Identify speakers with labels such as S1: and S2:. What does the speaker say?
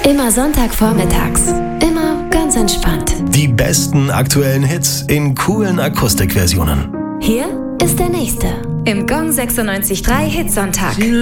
S1: Immer Sonntagvormittags. Immer ganz entspannt.
S2: Die besten aktuellen Hits in coolen Akustikversionen.
S1: Hier ist der nächste im Gong 96.3 Hitsonntag.